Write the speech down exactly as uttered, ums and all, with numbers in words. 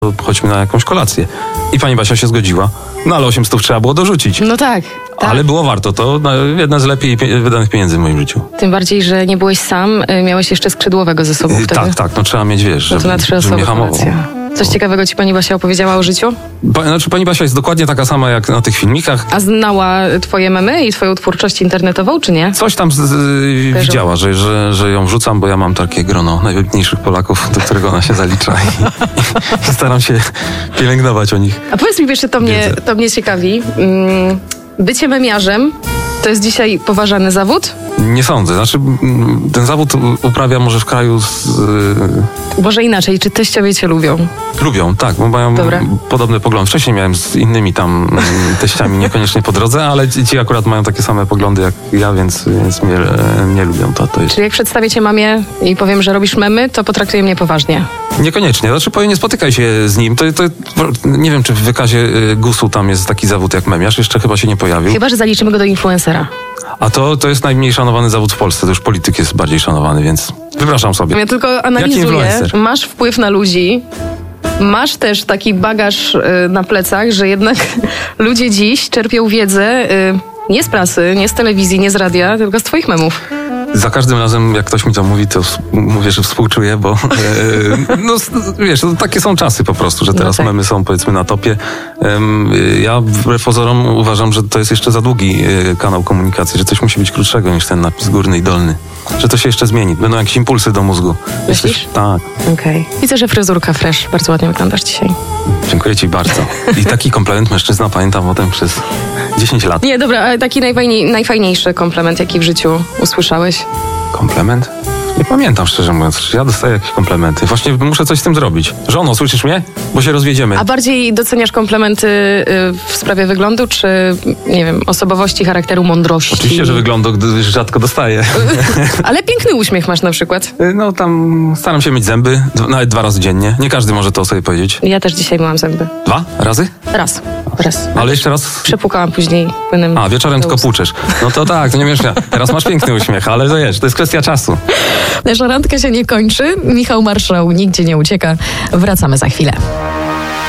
chodźmy na jakąś kolację. I pani Basia się zgodziła. No ale osiem stów trzeba było dorzucić. No tak, tak. Ale było warto. To jedna z lepiej wydanych pieniędzy w moim życiu. Tym bardziej, że nie byłeś sam, miałeś jeszcze skrzydłowego ze sobą wtedy. Tak, tak. No trzeba mieć, wiesz, no to żeby, na trzy osoby żeby nie hamował. Coś ciekawego ci pani Basia opowiedziała o życiu? Pa, znaczy pani Basia jest dokładnie taka sama jak na tych filmikach. A znała twoje memy i twoją twórczość internetową, czy nie? Coś tam z, z, widziała, że, że, że ją wrzucam, bo ja mam takie grono najwybitniejszych Polaków, do którego ona się zalicza i, i staram się pielęgnować o nich. A powiedz mi jeszcze, to mnie, to mnie ciekawi. Bycie memiarzem to jest dzisiaj poważany zawód? Nie sądzę. Znaczy, ten zawód uprawia może w kraju z... Może inaczej, czy teściowie cię lubią? Lubią, tak, bo mają Dobra. podobny pogląd. Wcześniej miałem z innymi tam teściami niekoniecznie po drodze, ale ci akurat mają takie same poglądy jak ja, więc, więc mnie, mnie lubią. To, to jest... Czyli jak przedstawię cię mamie i powiem, że robisz memy, to potraktuje mnie poważnie? Niekoniecznie. Znaczy, powiem, nie spotykaj się z nim. To, to, nie wiem, czy w wykazie gusu tam jest taki zawód jak memiarz. Jeszcze chyba się nie pojawił. Chyba że zaliczymy go do influencera. A to, to jest najmniej szanowany zawód w Polsce. To już polityk jest bardziej szanowany, więc wypraszam sobie. Ja tylko analizuję. Masz wpływ na ludzi. Masz też taki bagaż y, na plecach, że jednak ludzie dziś czerpią wiedzę y, nie z prasy, nie z telewizji, nie z radia, tylko z twoich memów. Za każdym razem, jak ktoś mi to mówi, to mówię, że współczuję, bo e, no wiesz, no, takie są czasy po prostu, że teraz no tak. memy są powiedzmy na topie. E, ja wbrew pozorom uważam, że to jest jeszcze za długi e, kanał komunikacji, że coś musi być krótszego niż ten napis górny i dolny. Że to się jeszcze zmieni. Będą jakieś impulsy do mózgu. Myślisz? Jesteś... Tak. Okej. Okay. Widzę, że fryzurka fresh. Bardzo ładnie wyglądasz dzisiaj. Dziękuję ci bardzo. I taki komplement mężczyzna pamiętam potem przez dziesięć lat. Nie, dobra, ale taki najfajniej, najfajniejszy komplement, jaki w życiu usłyszałeś? Komplement? Nie pamiętam, szczerze mówiąc, czy ja dostaję jakieś komplementy. Właśnie muszę coś z tym zrobić. Żono, słyszysz mnie? Bo się rozwiedziemy. A bardziej doceniasz komplementy w sprawie wyglądu, czy nie wiem, osobowości, charakteru, mądrości? Oczywiście, że wyglądu gdy rzadko dostaję. Ale piękny uśmiech masz na przykład. No tam staram się myć zęby, nawet dwa razy dziennie. Nie każdy może to sobie powiedzieć. Ja też dzisiaj myłam zęby. Dwa razy? Raz. Raz. Ale jeszcze raz? Przepłukałam później płynem. A, wieczorem tylko płuczesz. No to tak, to nie wiesz, teraz masz piękny uśmiech, ale to wiesz, to jest kwestia czasu. Nasza randka się nie kończy. Michał Marszał nigdzie nie ucieka. Wracamy za chwilę.